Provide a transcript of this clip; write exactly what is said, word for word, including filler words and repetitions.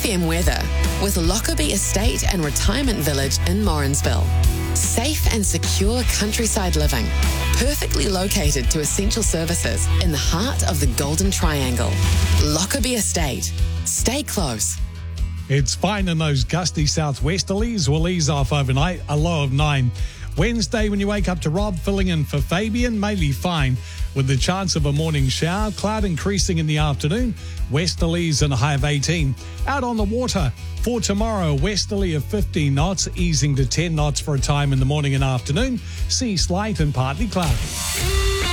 F M weather with Lockerbie Estate and Retirement Village in Morrinsville. Safe and secure countryside living, perfectly located to essential services in the heart of the Golden Triangle. Lockerbie Estate. Stay close. It's fine in those gusty southwesterlies. Will ease off overnight, a low of nine. Wednesday, when you wake up to Rob, filling in for Fabian, mainly fine with the chance of a morning shower. Cloud increasing in the afternoon. Westerlies and a high of eighteen. Out on the water for tomorrow, westerly of fifteen knots, easing to ten knots for a time in the morning and afternoon. Sea slight and partly cloudy.